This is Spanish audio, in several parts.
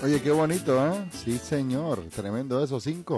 Oye, qué bonito, ¿eh? Sí, señor. Tremendo eso.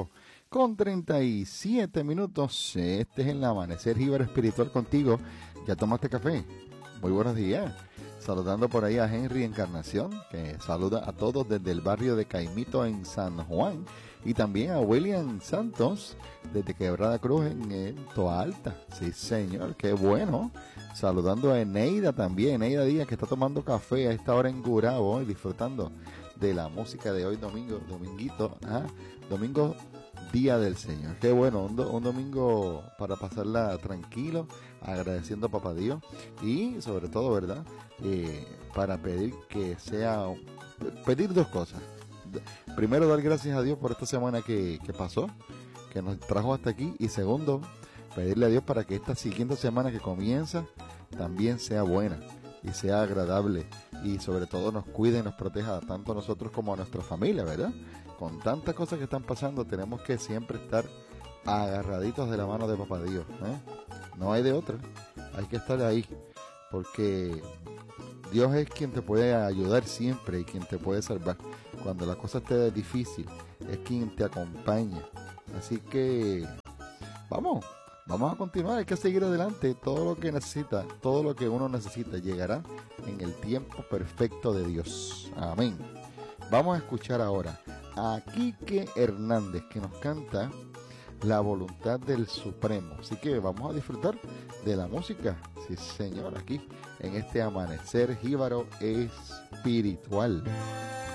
5:37. Este es el Amanecer Jíbaro Espiritual contigo. ¿Ya tomaste café? Muy buenos días. Saludando por ahí a Henry Encarnación, que saluda a todos desde el barrio de Caimito en San Juan. Y también a William Santos, desde Quebrada Cruz en Toa Alta. Sí, señor, qué bueno. Saludando a Eneida también, Eneida Díaz, que está tomando café a esta hora en Gurabo, disfrutando de la música de hoy domingo, Día del Señor. Qué bueno, un domingo para pasarla tranquilo, agradeciendo a Papá Dios y sobre todo, ¿verdad? Para pedir pedir dos cosas. Primero, dar gracias a Dios por esta semana que pasó, que nos trajo hasta aquí, y segundo, pedirle a Dios para que esta siguiente semana que comienza también sea buena y sea agradable, y sobre todo nos cuide y nos proteja tanto a nosotros como a nuestra familia, ¿verdad? Con tantas cosas que están pasando, tenemos que siempre estar agarraditos de la mano de Papá Dios, ¿eh? No hay de otra, hay que estar ahí, porque Dios es quien te puede ayudar siempre y quien te puede salvar. Cuando la cosa esté difícil, es quien te acompaña. Así que vamos a continuar, hay que seguir adelante. Todo lo que uno necesita llegará en el tiempo perfecto de Dios. Amén. Vamos a escuchar ahora a Quique Hernández, que nos canta La Voluntad del Supremo. Así que vamos a disfrutar de la música, sí señor, aquí en este Amanecer Jíbaro Espiritual.